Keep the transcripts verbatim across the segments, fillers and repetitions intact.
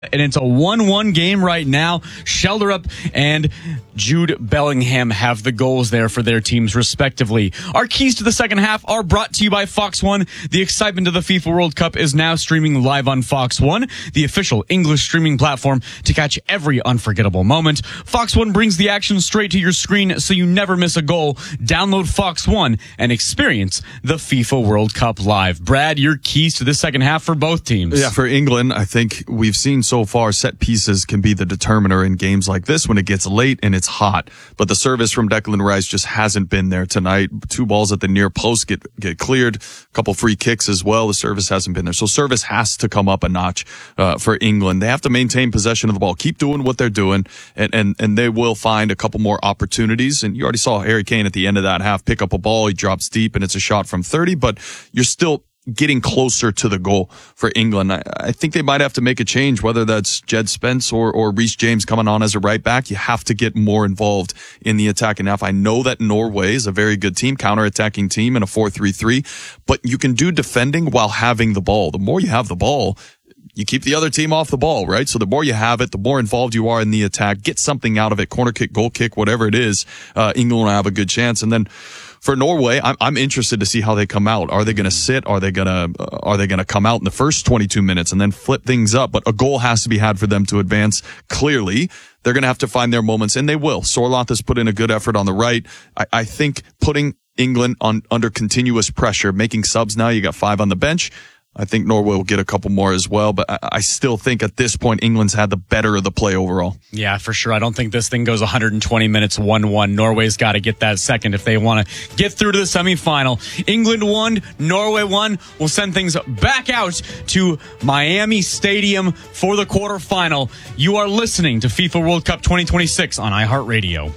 And it's a one one game right now. Schelderup and Jude Bellingham have the goals there for their teams, respectively. Our keys to the second half are brought to you by Fox One. The excitement of the FIFA World Cup is now streaming live on Fox One, the official English streaming platform to catch every unforgettable moment. Fox One brings the action straight to your screen so you never miss a goal. Download Fox One and experience the FIFA World Cup live. Brad, your keys to the second half for both teams. Yeah, for England, I think we've seen so far set pieces can be the determiner in games like this when it gets late and it's hot. But the service from Declan Rice just hasn't been there tonight. Two balls at the near post get get cleared. A couple free kicks as well. The service hasn't been there. So service has to come up a notch uh, for England. They have to maintain possession of the ball. Keep doing what they're doing, and, and, and they will find a couple more opportunities. And you already saw Harry Kane at the end of that half pick up a ball. He drops deep, and it's a shot from thirty. But you're still getting closer to the goal for England. I, I think they might have to make a change, whether that's Jed Spence or, or Reece James coming on as a right back. You have to get more involved in the attacking half. I know that Norway is a very good team, counter-attacking team in a four three three, but you can do defending while having the ball. The more you have the ball, you keep the other team off the ball, right? So the more you have it, the more involved you are in the attack. Get something out of it, corner kick, goal kick, whatever it is. Uh, England will have a good chance. And then for Norway, I'm, I'm interested to see how they come out. Are they going to sit? Are they going to, uh, are they going to come out in the first twenty-two minutes and then flip things up? But a goal has to be had for them to advance. Clearly, they're going to have to find their moments, and they will. Sorloth has put in a good effort on the right. I, I think putting England on under continuous pressure, making subs now, you got five on the bench. I think Norway will get a couple more as well, but I, I still think at this point, England's had the better of the play overall. Yeah, for sure. I don't think this thing goes one hundred twenty minutes one one. Norway's got to get that second if they want to get through to the semifinal. England won, Norway won. We'll send things back out to Miami Stadium for the quarterfinal. You are listening to FIFA World Cup twenty twenty-six on iHeartRadio.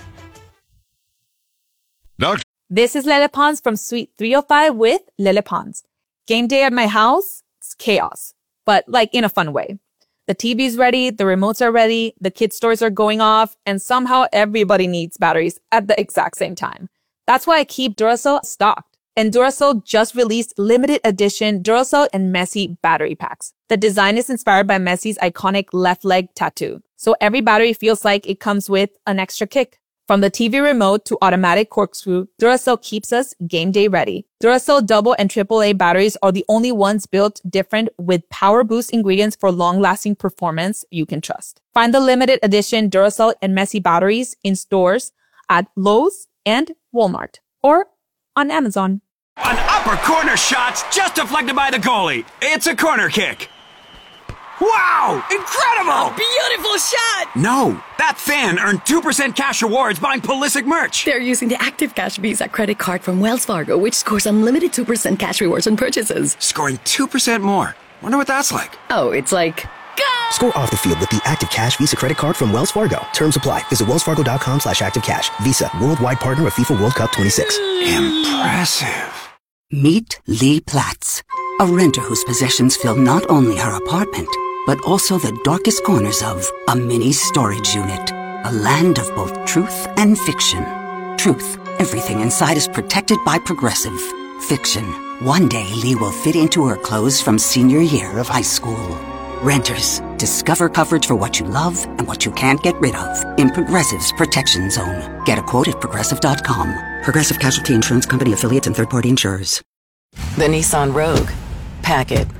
Doctor This is Lele Pons from Suite three oh five with Lele Pons. Game day at my house, it's chaos, but like in a fun way. The T V's ready, the remotes are ready, the kids' toys are going off, and somehow everybody needs batteries at the exact same time. That's why I keep Duracell stocked. And Duracell just released limited edition Duracell and Messi battery packs. The design is inspired by Messi's iconic left leg tattoo, so every battery feels like it comes with an extra kick. From the T V remote to automatic corkscrew, Duracell keeps us game day ready. Duracell double and triple A batteries are the only ones built different with power boost ingredients for long-lasting performance you can trust. Find the limited edition Duracell and Messi batteries in stores at Lowe's and Walmart or on Amazon. An upper corner shot just deflected by the goalie. It's a corner kick. Wow! Incredible! Beautiful shot! No, that fan earned two percent cash rewards buying Pulisic merch. They're using the Active Cash Visa credit card from Wells Fargo, which scores unlimited two percent cash rewards on purchases. Scoring two percent more. Wonder what that's like. Oh, it's like... Go! Score off the field with the Active Cash Visa credit card from Wells Fargo. Terms apply. Visit wellsfargo.com slash activecash. Visa, worldwide partner of FIFA World Cup twenty-six. Impressive. Meet Lee Platz, a renter whose possessions fill not only her apartment, but also the darkest corners of a mini storage unit. A land of both truth and fiction. Truth, everything inside is protected by Progressive. Fiction, one day Lee will fit into her clothes from senior year of high school. Renters, discover coverage for what you love and what you can't get rid of in Progressive's Protection Zone. Get a quote at progressive dot com. Progressive Casualty Insurance Company affiliates and third-party insurers. The Nissan Rogue. Pack it.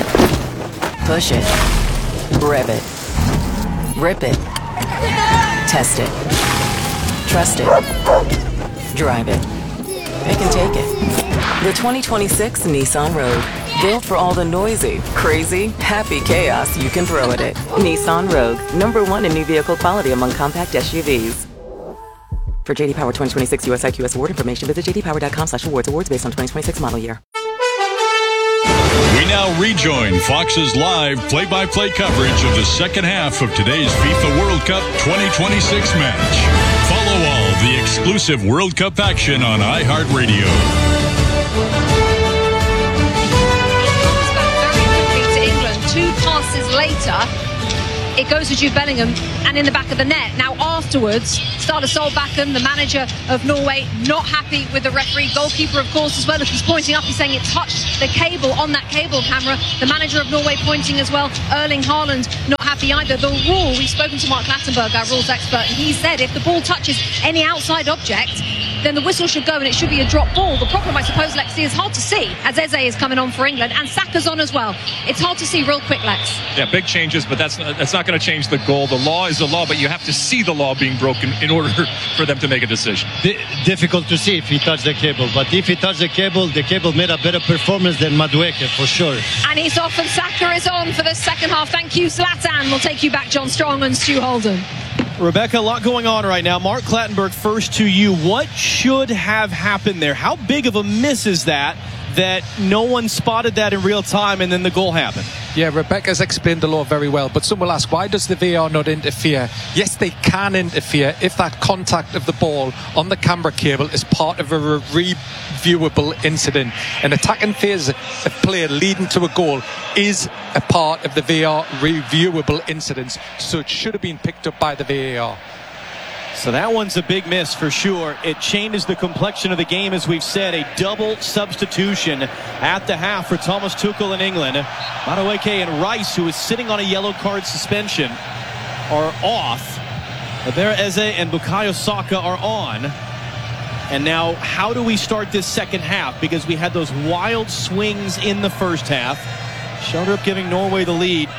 Push it. Rev it. Rip it. Test it. Trust it. Drive it. Pick and take it. The twenty twenty-six Nissan Rogue. Built for all the noisy, crazy, happy chaos you can throw at it. Nissan Rogue. Number one in new vehicle quality among compact S U Vs. For J D Power twenty twenty-six U S I Q S award information, visit j d power dot com slash awards. Awards based on twenty twenty-six model year. We now rejoin Fox's live play-by-play coverage of the second half of today's FIFA World Cup twenty twenty-six match. Follow all the exclusive World Cup action on iHeartRadio. Very quickly to England. Two passes later, it goes to Jude Bellingham and in the back of the net. Now afterwards, Ståle Solbakken, the manager of Norway, not happy with the referee. Goalkeeper, of course, as well. If he's pointing up, he's saying it touched the cable on that cable camera. The manager of Norway pointing as well. Erling Haaland not happy either. The rule, we've spoken to Mark Clattenburg, our rules expert, and he said if the ball touches any outside object, then the whistle should go and it should be a drop ball. The problem, I suppose, Lexi, is hard to see as Eze is coming on for England and Saka's on as well. It's hard to see real quick, Lex. Yeah, big changes, but that's not, that's not going to change the goal. The law is the law, but you have to see the law being broken in order for them to make a decision. D- difficult to see if he touched the cable, but if he touched the cable, the cable made a better performance than Madueke, for sure. And he's off and Saka is on for the second half. Thank you, Zlatan. We'll take you back, John Strong and Stu Holden. Rebecca, a lot going on right now. Mark Clattenburg, first to you. What should have happened there? How big of a miss is that, that no one spotted that in real time and then the goal happened? Yeah, Rebecca's explained the law very well, but some will ask, why does the V A R not interfere? Yes, they can interfere if that contact of the ball on the camera cable is part of a reviewable incident. An attacking phase of play leading to a goal is a part of the V A R reviewable incidents, so it should have been picked up by the V A R. So that one's a big miss for sure. It changes the complexion of the game, as we've said. A double substitution at the half for Thomas Tuchel in England. Madueke and Rice, who is sitting on a yellow card suspension, are off. Abera Eze and Bukayo Saka are on. And now, how do we start this second half? Because we had those wild swings in the first half. Schjelderup giving Norway the lead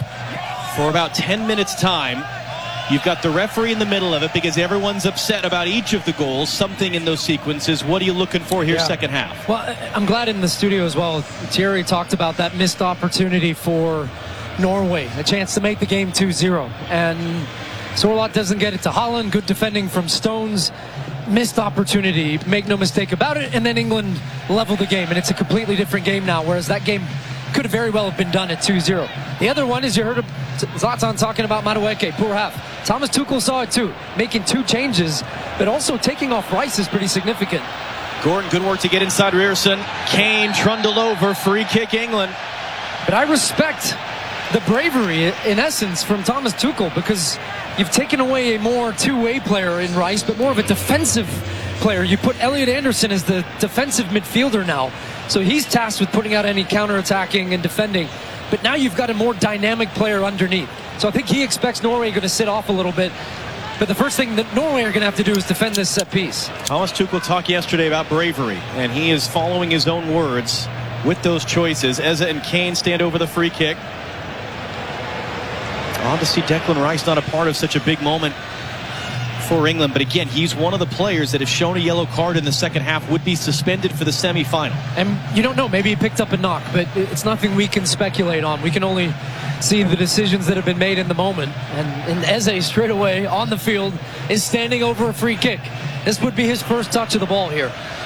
for about ten minutes time. You've got the referee in the middle of it because everyone's upset about each of the goals, something in those sequences. What are you looking for here, yeah. second half? Well, I'm glad in the studio as well. Thierry talked about that missed opportunity for Norway, a chance to make the game two zero. And Sorloth doesn't get it to Haaland. Good defending from Stones. Missed opportunity, make no mistake about it. And then England leveled the game, and it's a completely different game now, whereas that game could have very well have been done at two zero. The other one is you heard Zlatan talking about Madueke, poor half. Thomas Tuchel saw it too, making two changes, but also taking off Rice is pretty significant. Gordon, good work to get inside Ryerson. Kane trundled over, free kick England. But I respect the bravery, in essence, from Thomas Tuchel, because you've taken away a more two-way player in Rice, but more of a defensive player. You put Elliot Anderson as the defensive midfielder now. So he's tasked with putting out any counter-attacking and defending. But now you've got a more dynamic player underneath. So I think he expects Norway going to sit off a little bit. But the first thing that Norway are going to have to do is defend this set piece. Thomas Tuchel talked yesterday about bravery, and he is following his own words with those choices. Eze and Kane stand over the free kick. Odd to see Declan Rice not a part of such a big moment for England, but again, he's one of the players that, if shown a yellow card in the second half, would be suspended for the semi-final. And you don't know, maybe he picked up a knock, but it's nothing we can speculate on. We can only see the decisions that have been made in the moment. And, and Eze, straight away on the field, is standing over a free kick. This would be his first touch of the ball here.